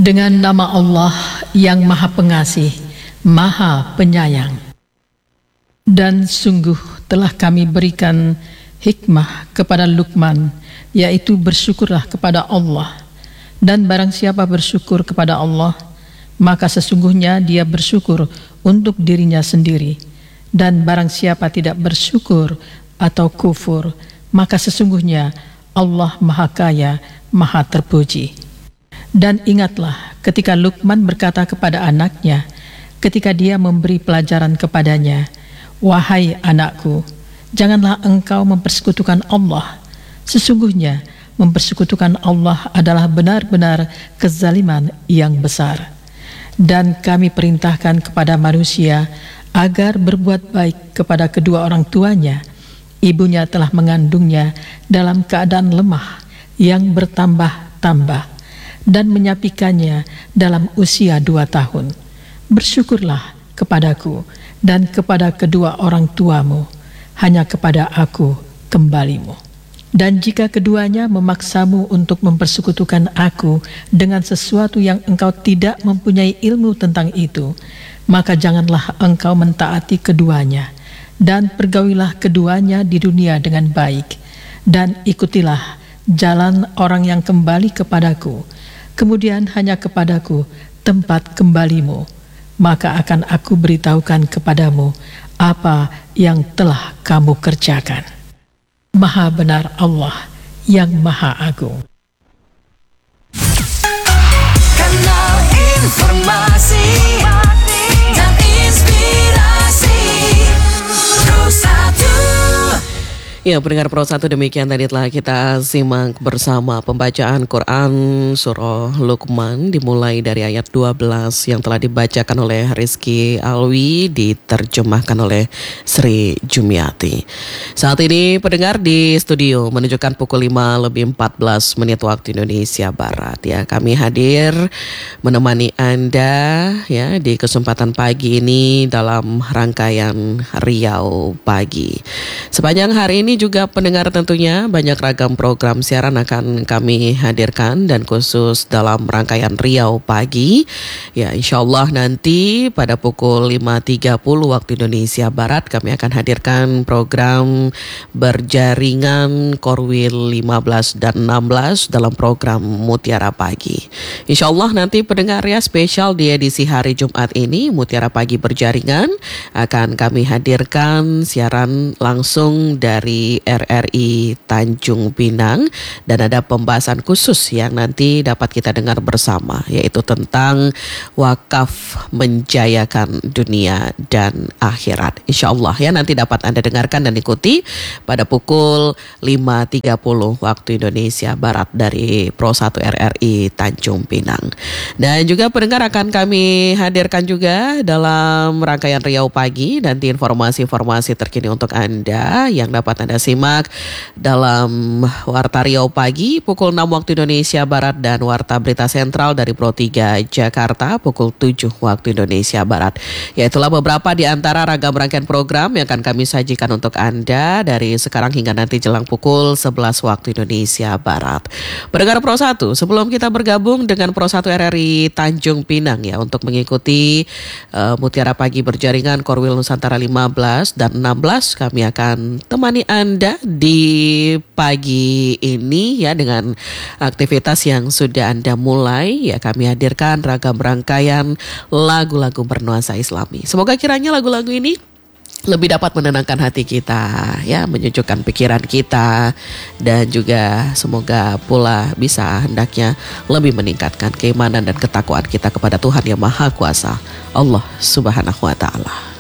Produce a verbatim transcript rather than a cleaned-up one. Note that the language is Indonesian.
Dengan nama Allah yang Maha Pengasih, Maha Penyayang. Dan sungguh telah kami berikan hikmah kepada Luqman, yaitu bersyukurlah kepada Allah. Dan barang siapa bersyukur kepada Allah, maka sesungguhnya dia bersyukur untuk dirinya sendiri. Dan barang siapa tidak bersyukur atau kufur, maka sesungguhnya Allah Maha Kaya, Maha Terpuji. Dan ingatlah ketika Luqman berkata kepada anaknya, ketika dia memberi pelajaran kepadanya, "Wahai anakku, janganlah engkau mempersekutukan Allah. Sesungguhnya mempersekutukan Allah adalah benar-benar kezaliman yang besar. Dan kami perintahkan kepada manusia agar berbuat baik kepada kedua orang tuanya. Ibunya telah mengandungnya dalam keadaan lemah yang bertambah-tambah dan menyapikannya dalam usia dua tahun. Bersyukurlah kepadaku dan kepada kedua orang tuamu, hanya kepada aku kembalimu. Dan jika keduanya memaksamu untuk mempersekutukan aku dengan sesuatu yang engkau tidak mempunyai ilmu tentang itu, maka janganlah engkau mentaati keduanya, dan pergaulilah keduanya di dunia dengan baik, dan ikutilah jalan orang yang kembali kepadaku, kemudian hanya kepadaku tempat kembalimu, maka akan aku beritahukan kepadamu apa yang telah kamu kerjakan. Maha benar Allah yang Maha Agung." Kanal informasi dan inspirasi Pro satu. Ya, pendengar Pro satu, demikian tadi telah kita simak bersama pembacaan Quran Surah Luqman dimulai dari ayat dua belas yang telah dibacakan oleh Rizky Alwi, diterjemahkan oleh Sri Jumiati. Saat ini pendengar di studio menunjukkan pukul lima lebih empat belas menit waktu Indonesia Barat. Ya, kami hadir menemani Anda ya di kesempatan pagi ini dalam rangkaian Riau Pagi. Sepanjang hari ini juga pendengar tentunya banyak ragam program siaran akan kami hadirkan, dan khusus dalam rangkaian Riau Pagi ya, insya Allah nanti pada pukul lima tiga puluh waktu Indonesia Barat kami akan hadirkan program berjaringan Korwil lima belas dan enam belas dalam program Mutiara Pagi. Insya Allah nanti pendengar ya, spesial di edisi hari Jumat ini Mutiara Pagi berjaringan akan kami hadirkan siaran langsung dari R R I Tanjung Pinang, dan ada pembahasan khusus yang nanti dapat kita dengar bersama, yaitu tentang wakaf menjayakan dunia dan akhirat. Insya Allah ya, nanti dapat Anda dengarkan dan ikuti pada pukul lima tiga puluh waktu Indonesia Barat dari Pro satu R R I Tanjung Pinang. Dan juga pendengar akan kami hadirkan juga dalam rangkaian Riau Pagi nanti informasi-informasi terkini untuk Anda yang dapat Anda simak dalam Warta Riau Pagi pukul enam waktu Indonesia Barat, dan Warta Berita Sentral dari Pro tiga Jakarta pukul tujuh waktu Indonesia Barat. Ya, itulah beberapa di antara ragam rangkaian program yang akan kami sajikan untuk Anda dari sekarang hingga nanti jelang pukul sebelas waktu Indonesia Barat. Pendengar Pro satu, sebelum kita bergabung dengan Pro satu R R I Tanjung Pinang ya untuk mengikuti uh, Mutiara Pagi berjaringan Korwil Nusantara lima belas dan enam belas, kami akan temani Anda di pagi ini ya dengan aktivitas yang sudah Anda mulai ya. Kami hadirkan ragam rangkaian lagu-lagu bernuansa Islami. Semoga kiranya lagu-lagu ini lebih dapat menenangkan hati kita ya, menyejukkan pikiran kita, dan juga semoga pula bisa hendaknya lebih meningkatkan keimanan dan ketakwaan kita kepada Tuhan yang Maha Kuasa, Allah Subhanahu wa Ta'ala.